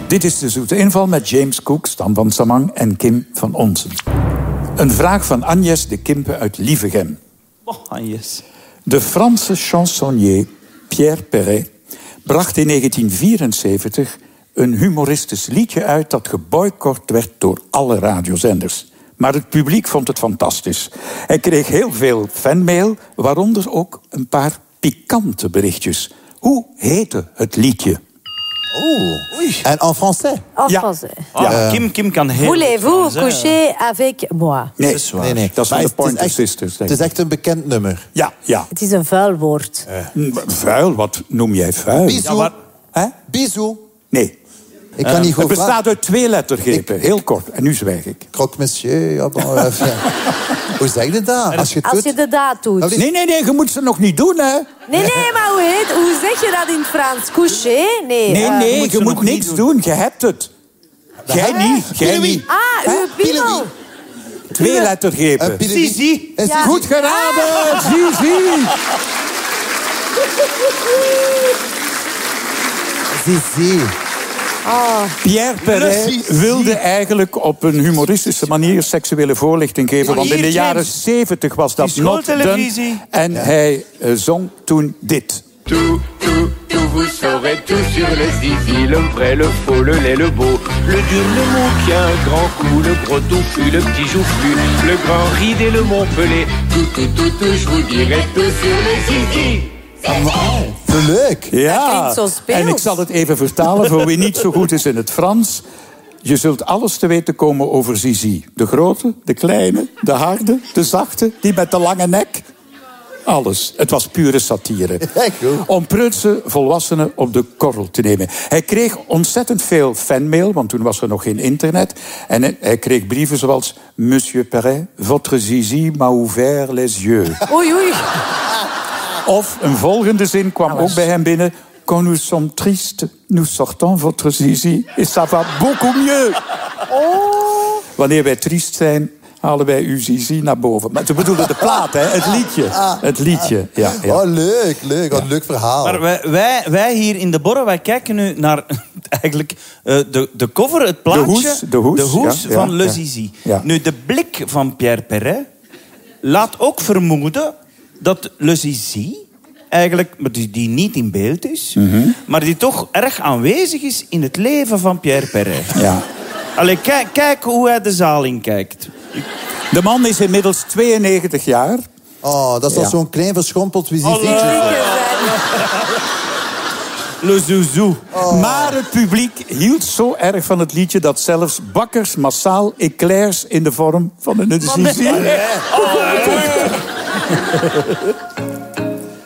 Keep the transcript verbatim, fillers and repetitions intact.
Dit is de Zoete Inval met James Cook, Stan van Samang en Kim van Onsen. Een vraag van Agnès de Kimpe uit Lievegem. Oh, Agnès. De Franse chansonnier Pierre Perret bracht in negentien vierenzeventig een humoristisch liedje uit dat geboycott werd door alle radiozenders. Maar het publiek vond het fantastisch. Hij kreeg heel veel fanmail, waaronder ook een paar pikante berichtjes. Hoe heette het liedje? Oh, oei. En en français? En Ja. français. Ah, Ja. Kim, Kim kan heel Voulez-vous goed Frans, hè. coucher avec moi? Nee, Dat is waar. Nee, nee. dat is van Maar de het is Pointer echt- Sisters. denk Het is ik. echt een bekend nummer. Ja, ja. Het is een vuil woord. Vuil, wat noem jij vuil? Bisou. maar- Hè? Bisou. Nee. Ik kan niet Het goed bestaat uit twee lettergrepen, heel kort. En nu zwijg ik. Croque monsieur. Ja, bon, euh, hoe zeg je dat? Als je het Als doet... je de daad doet. Nou, Nee, nee, nee, je moet ze nog niet doen, hè? Nee, nee, maar hoe, heet, hoe zeg je dat in het Frans? Coucher? Nee. Nee, eh, nee, moet je ze moet nog niet niks doen. doen. Je hebt het. Jij niet, jij Pilewi. niet. Ah, uw piemel. Twee lettergrepen. Een pilewi. Zizi. En Ja. Goed geraden, Zizi. Zizi. Pierre Perret Zizi. wilde eigenlijk op een humoristische manier seksuele voorlichting geven. Want in de Hier, jaren James. zeventig was dat Die not done. schooltelevisie. En hij eh, zong toen dit. Tout, tout, tout, vous saurez tout sur le zizi, le vrai, le faux, le laid, le beau, le dur, le mou qui a un grand cou, le gros touffu, le petit joufflu, le grand ride et le montpelé. Tout, tout, tout, tout, je vous dirai tout sur le zizi. Te leuk. Ja, klinkt zo speels. en ik zal het even vertalen voor wie niet zo goed is in het Frans. Je zult alles te weten komen over Zizi. De grote, de kleine, de harde, de zachte, die met de lange nek. Alles. Het was pure satire. Echt goed. Om prutse volwassenen op de korrel te nemen. Hij kreeg ontzettend veel fanmail, want toen was er nog geen internet. En hij- hij kreeg brieven zoals... Monsieur Perret, votre zizi m'a ouvert les yeux. Oei, oei. Of een volgende zin kwam ook bij hem binnen. Quand nous sommes tristes, nous sortons votre zizi. Et ça va beaucoup mieux. Wanneer wij triest zijn, halen wij uw zizi naar boven. Maar te bedoelen de plaat, hè? Het liedje. Het liedje, ja. ja. Oh, leuk, leuk. Wat een leuk verhaal. Maar wij, wij, wij hier in de Borre, wij kijken nu naar eigenlijk eh, de, de cover, het plaatje. hoes, de hoes, ja, van ja, Le ja. Zizi. Ja. Nu, de blik van Pierre Perret laat ook vermoeden dat Le Zizi eigenlijk, maar die, die niet in beeld is, Mhm. maar die toch erg aanwezig is in het leven van Pierre Perret. Ja. Allee, kijk, kijk hoe hij de zaal inkijkt. De man is inmiddels tweeënnegentig jaar. Oh, dat is Ja. toch zo'n klein verschrompeld visifietje. Le Zouzou. Maar het publiek hield zo erg van het liedje... dat zelfs bakkers massaal eclairs in de vorm van een zizi...